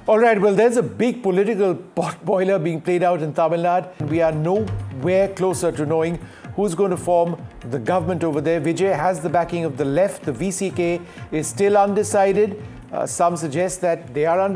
All right, well, there's a big political pot boiler being played out in Tamil Nadu. We are nowhere closer to knowing who's going to form the government over there. Vijay has the backing of the left. The VCK is still undecided. Some suggest that they are undecided.